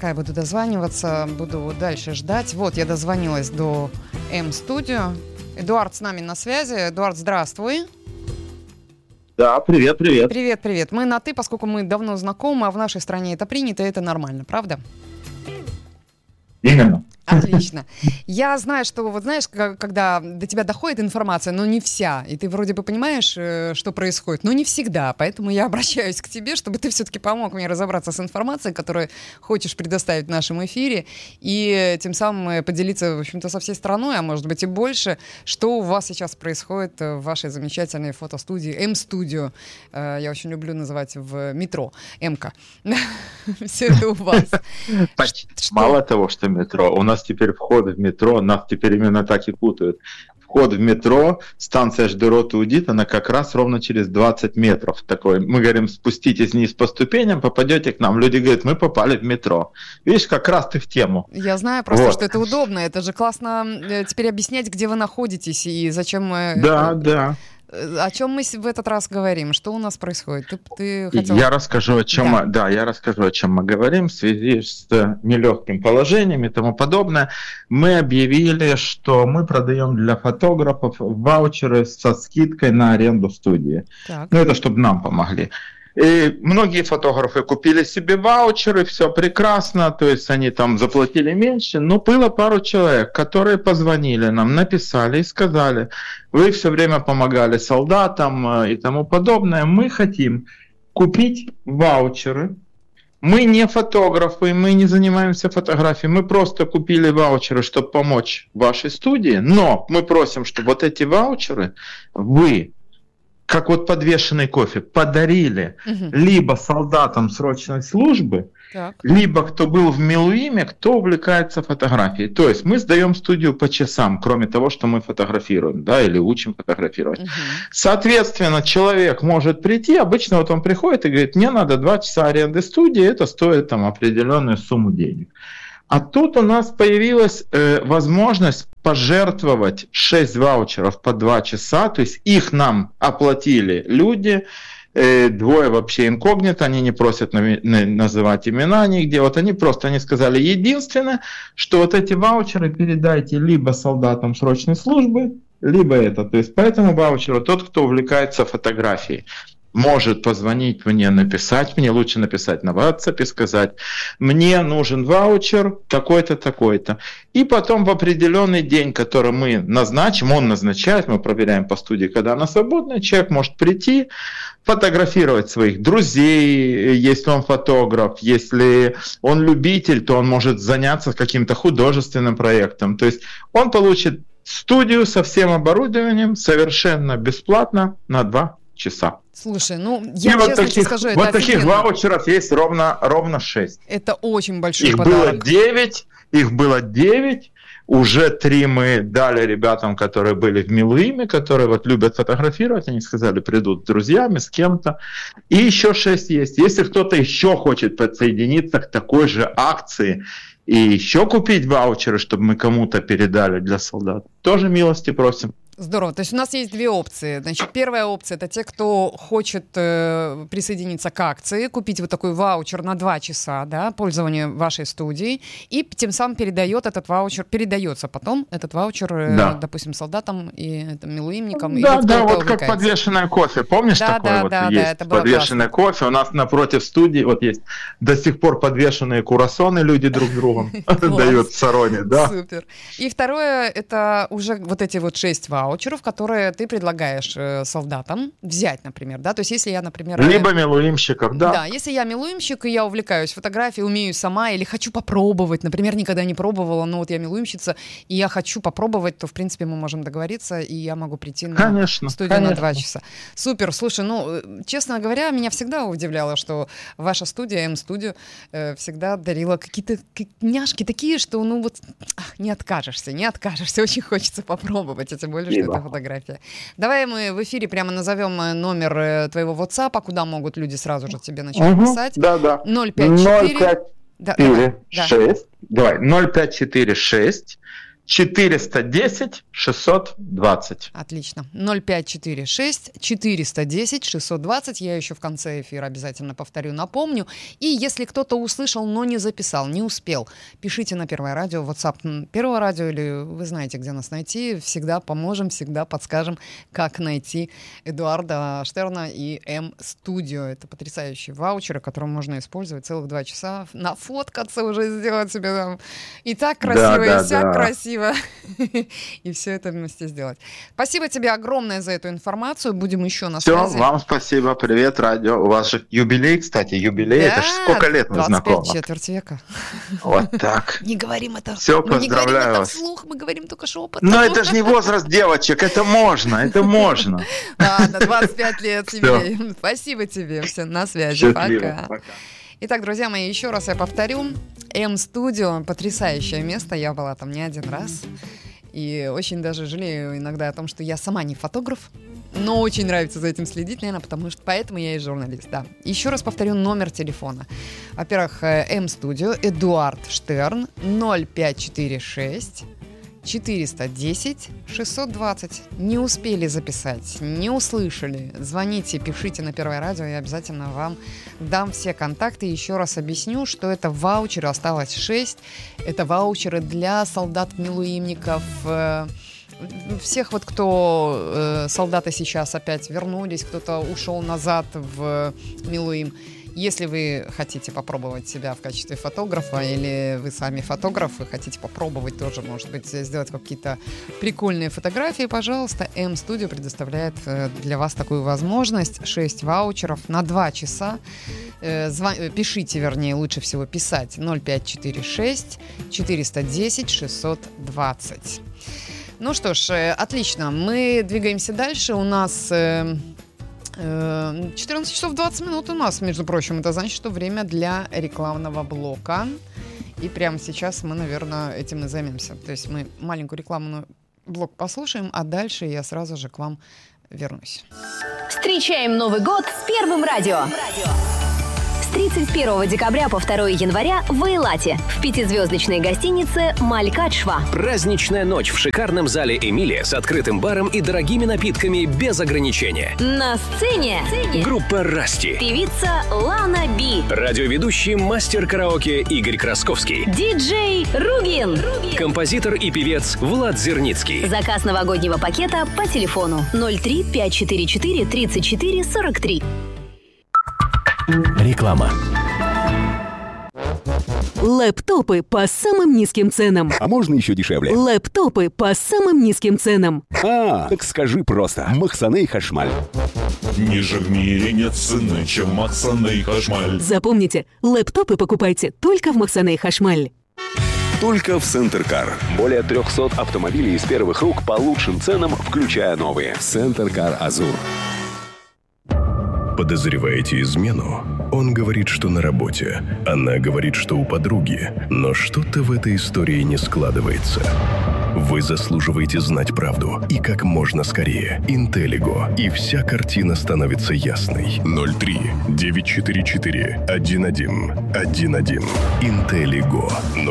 пока я буду дозваниваться, буду дальше ждать. Вот, я дозвонилась до М-студио. Эдуард с нами на связи. Эдуард, здравствуй. Да, привет. Привет. Мы на «ты», поскольку мы давно знакомы, а в нашей стране это принято, и это нормально, правда? Именно. Отлично. Я знаю, что, вот знаешь, когда до тебя доходит информация, но не вся, и ты вроде бы понимаешь, что происходит, но не всегда, поэтому я обращаюсь к тебе, чтобы ты все-таки помог мне разобраться с информацией, которую хочешь предоставить в нашем эфире, и тем самым поделиться, в общем-то, со всей страной, а может быть и больше, что у вас сейчас происходит в вашей замечательной фотостудии М-студио. Я очень люблю называть в метро М-ка. Все это у вас. Мало того, что метро, у нас теперь вход в метро, нас теперь именно так и путают. Вход в метро, станция Ждерот-Аудит, она как раз ровно через 20 метров. Такой. Мы говорим, спуститесь вниз по ступеням, попадете к нам. Люди говорят, мы попали в метро. Видишь, как раз ты в тему. Я знаю просто, что это удобно. Это же классно теперь объяснять, где вы находитесь и зачем... Да. О чем мы в этот раз говорим? Что у нас происходит? Ты хотел... Я расскажу, о чем мы говорим в связи с нелегким положением и тому подобное. Мы объявили, что мы продаем для фотографов ваучеры со скидкой на аренду студии. Так. Это чтобы нам помогли. И многие фотографы купили себе ваучеры, все прекрасно, то есть они там заплатили меньше, но было пару человек, которые позвонили нам, написали и сказали, вы все время помогали солдатам и тому подобное, мы хотим купить ваучеры. Мы не фотографы, мы не занимаемся фотографией, мы просто купили ваучеры, чтобы помочь вашей студии, но мы просим, чтобы вот эти ваучеры вы, как вот подвешенный кофе, подарили либо солдатам срочной службы, либо кто был в Милуиме, кто увлекается фотографией. То есть мы сдаем студию по часам, кроме того, что мы фотографируем, да, или учим фотографировать. Соответственно, человек может прийти, обычно вот он приходит и говорит, мне надо 2 часа аренды студии, это стоит там определенную сумму денег. А тут у нас появилась возможность пожертвовать 6 ваучеров по 2 часа, то есть их нам оплатили люди, 2 вообще инкогнито, они не просят называть имена нигде, вот они сказали, единственное, что вот эти ваучеры передайте либо солдатам срочной службы, либо это, то есть по этому ваучеру тот, кто увлекается фотографией, может позвонить мне, написать, мне лучше написать на WhatsApp и сказать, мне нужен ваучер такой-то, такой-то. И потом в определенный день, который мы назначим, он назначает, мы проверяем по студии, когда она свободная, человек может прийти, фотографировать своих друзей, если он фотограф, если он любитель, то он может заняться каким-то художественным проектом. То есть он получит студию со всем оборудованием совершенно бесплатно на 2 часа. Слушай, я честно тебе скажу, это таких ваучеров есть ровно 6. Это очень большой подарок. Их было 9. Уже 3 мы дали ребятам, которые были в Милуиме, которые вот любят фотографировать. Они сказали, придут с друзьями, с кем-то. И еще 6 есть. Если кто-то еще хочет подсоединиться к такой же акции и еще купить ваучеры, чтобы мы кому-то передали для солдат, тоже милости просим. Здорово. То есть у нас есть 2 опции. Значит, первая опция – это те, кто хочет присоединиться к акции, купить вот такой ваучер на 2 часа, да, пользования вашей студией, и тем самым передается потом этот ваучер, допустим, солдатам и милуимникам. Да, вот как подвешенное кофе. Помнишь такое есть? Это подвешенное кофе. У нас напротив студии вот есть до сих пор подвешенные курасоны, люди друг другу дают в Сароне. Супер. И второе – это уже вот эти вот 6 ваучеров, которые ты предлагаешь солдатам взять, например, да, то есть если я, например... Либо милуимщиков, да. Да, если я милуимщик, и я увлекаюсь фотографией, умею сама, или хочу попробовать, например, никогда не пробовала, но вот я милуимщица, и я хочу попробовать, то, в принципе, мы можем договориться, и я могу прийти на студию на 2 часа. Супер, слушай, честно говоря, меня всегда удивляло, что ваша студия, М-студио, всегда дарила какие-то няшки такие, что, не откажешься, очень хочется попробовать, тем более, что это фотография. Давай мы в эфире прямо назовем номер твоего WhatsApp, куда могут люди сразу же тебе начать писать. Да. 054 054 6. Давай, 0546 410 620. Отлично. 0546 410 620. Я еще в конце эфира обязательно повторю, напомню. И если кто-то услышал, но не записал, не успел, пишите на Первое радио, WhatsApp Первого радио, или вы знаете, где нас найти. Всегда поможем, всегда подскажем, как найти Эдуарда Штерна и М-студио. Это потрясающие ваучеры, которые можно использовать целых 2 часа, нафоткаться уже, сделать себе там и так красиво, и сяк красиво. И все это вместе сделать. Спасибо тебе огромное за эту информацию. Будем еще на связи. Все, вам спасибо. Привет, радио. У вас же юбилей, кстати. Юбилей. Да, это же сколько лет мы знакомы? 25 четверть века. Вот так. Не говорим это. Все, поздравляю вас. Мы не говорим это вслух, мы говорим только шепотом. Но это же не возраст девочек. Это можно, это можно. Ладно, 25 лет юбилей. Спасибо тебе. Все, на связи. Пока. Итак, друзья мои, еще раз я повторю. М-студио — потрясающее место. Я была там не один раз. И очень даже жалею иногда о том, что я сама не фотограф. Но очень нравится за этим следить, наверное, потому что поэтому я и журналист. Да. Еще раз повторю номер телефона. Во-первых, М-студио, Эдуард Штерн, 0546 410 620. Не успели записать, не услышали, звоните, пишите на Первое радио, я обязательно вам дам все контакты. Еще раз объясню, что это ваучеры, осталось 6. Это ваучеры для солдат-милуимников, всех вот, кто солдаты сейчас опять вернулись, кто-то ушел назад в Милуим. Если вы хотите попробовать себя в качестве фотографа, или вы сами фотограф и хотите попробовать тоже, может быть, сделать какие-то прикольные фотографии, пожалуйста, М-студио предоставляет для вас такую возможность. 6 ваучеров на 2 часа. Пишите, вернее, лучше всего писать 0546 410 620. Ну что ж, отлично, мы двигаемся дальше. У нас 14 часов 20 минут у нас, между прочим. Это значит, что время для рекламного блока. И прямо сейчас мы, наверное, этим и займемся. То есть мы маленькую рекламный блок послушаем, а дальше я сразу же к вам вернусь. Встречаем Новый год с Первым радио. С 31 декабря по 2 января в Эйлате в 5-звездочной гостинице «Малькадшва». Праздничная ночь в шикарном зале «Эмилия» с открытым баром и дорогими напитками без ограничения. На сцене группа «Расти», певица Лана Би, радиоведущий мастер караоке Игорь Красковский, диджей Ругин, композитор и певец Влад Зерницкий. Заказ новогоднего пакета по телефону 03 544 34 43. Реклама. Лэптопы по самым низким ценам. А можно еще дешевле? Лэптопы по самым низким ценам. Так скажи просто. Махсаней Хашмаль. Ниже в мире нет цены, чем Махсаней Хашмаль. Запомните, лэптопы покупайте только в Махсаней Хашмаль. Только в Центр Кар. Более 300 автомобилей из первых рук по лучшим ценам, включая новые. Центр Кар Азур. Подозреваете измену? Он говорит, что на работе. Она говорит, что у подруги. Но что-то в этой истории не складывается. Вы заслуживаете знать правду. И как можно скорее. Интеллиго. И вся картина становится ясной. 03-944-11-11. Интеллиго.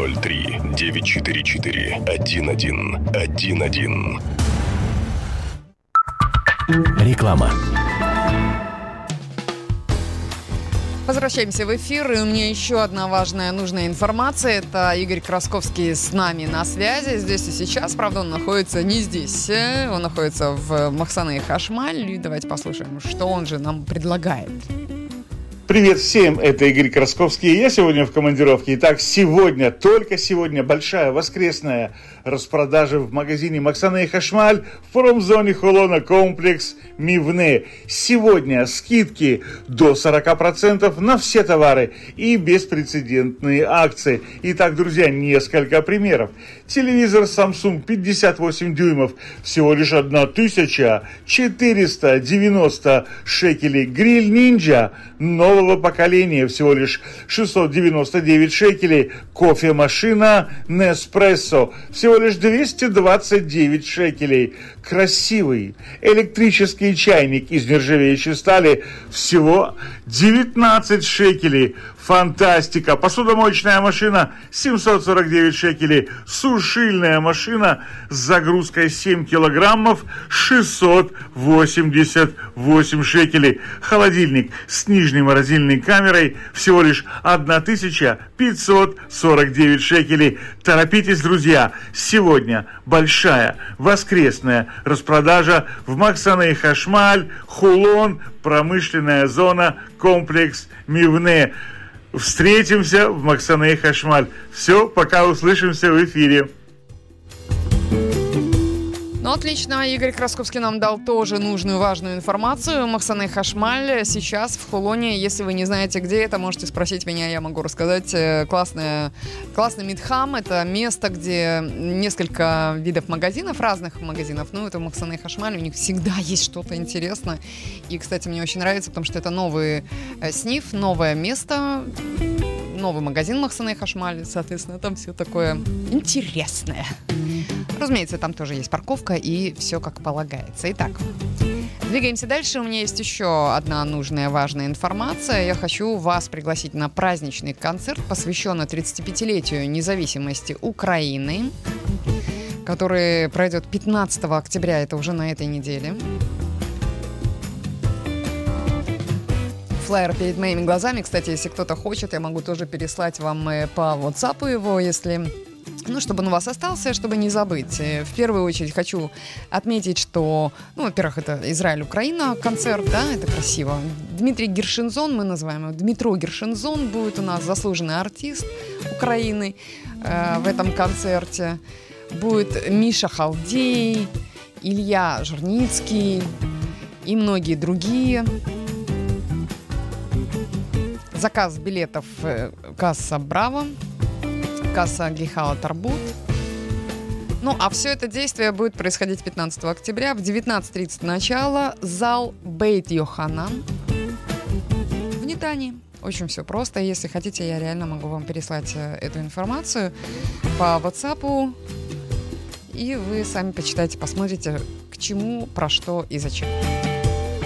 03-944-11-11. Реклама. Возвращаемся в эфир, и у меня еще одна важная, нужная информация. Это Игорь Красковский с нами на связи, здесь и сейчас. Правда, он находится не здесь, он находится в Махсаней Хашмаль. И давайте послушаем, что он же нам предлагает. Привет всем, это Игорь Красковский. Я сегодня в командировке. Итак, сегодня, только сегодня, большая воскресная распродажа в магазине Махсаней Хашмаль в промзоне Холона комплекс Мивне. Сегодня скидки до 40% на все товары и беспрецедентные акции. Итак, друзья, несколько примеров. Телевизор Samsung 58 дюймов всего лишь 1490 шекелей. Гриль Ninja нового поколения всего лишь 699 шекелей. Кофемашина Nespresso всего лишь 229 шекелей. Красивый электрический чайник из нержавеющей стали всего 19 шекелей. Фантастика! Посудомоечная машина 749 шекелей. Сушильная машина с загрузкой 7 килограммов 688 шекелей. Холодильник с нижней морозильной камерой всего лишь 1549 шекелей. Торопитесь, друзья! Сегодня большая воскресная распродажа в Махсаней Хашмаль, Хулон, промышленная зона, комплекс Мивне. Встретимся в Махсаней Хашмаль. Все, пока услышимся в эфире. Ну, отлично. Игорь Красковский нам дал тоже нужную, важную информацию. Махсаней Хашмаль сейчас в Хулоне. Если вы не знаете, где это, можете спросить меня, я могу рассказать. Классный Мидхам. Это место, где несколько видов магазинов, разных магазинов. Ну, это Махсаней Хашмаль. У них всегда есть что-то интересное. И, кстати, мне очень нравится, потому что это новый сниф, новое место, новый магазин Махсаней Хашмаль. Соответственно, там все такое интересное. Разумеется, там тоже есть парковка и все как полагается. Итак, двигаемся дальше. У меня есть еще одна нужная, важная информация. Я хочу вас пригласить на праздничный концерт, посвященный 35-летию независимости Украины, который пройдет 15 октября, это уже на этой неделе. Флаер перед моими глазами. Кстати, если кто-то хочет, я могу тоже переслать вам по WhatsApp его, если... Ну, чтобы он у вас остался, чтобы не забыть. В первую очередь хочу отметить, что, ну, во-первых, это Израиль-Украина концерт, да, это красиво. Дмитрий Гершинзон, мы называем его, Дмитро Гершинзон будет у нас заслуженный артист Украины в этом концерте. Будет Миша Халдей, Илья Жирницкий и многие другие. Заказ билетов касса «Браво», касса Гихала Тарбут. Ну, а все это действие будет происходить 15 октября в 19:30 начало. Зал Бейт Йоханан в Нетании. Очень все просто. Если хотите, я реально могу вам переслать эту информацию по WhatsApp. И вы сами почитайте, посмотрите, к чему, про что и зачем.